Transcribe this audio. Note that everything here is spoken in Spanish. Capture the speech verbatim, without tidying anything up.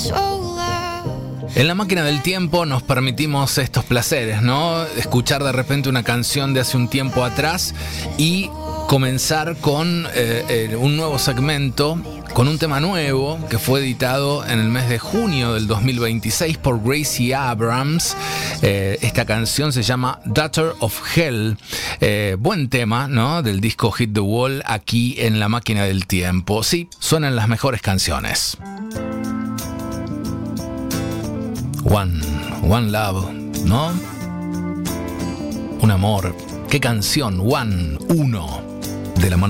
En la máquina del tiempo nos permitimos estos placeres, ¿no? Escuchar de repente una canción de hace un tiempo atrás y comenzar con eh, eh, un nuevo segmento, con un tema nuevo que fue editado en el mes de junio del dos mil veintiséis por Gracie Abrams. Eh, esta canción se llama Daughter of Hell. Eh, buen tema, ¿no? Del disco Hit the Wall, aquí en la máquina del tiempo. Sí, suenan las mejores canciones. One, One Love, ¿no? Un amor. ¿Qué canción? One, uno. De la mano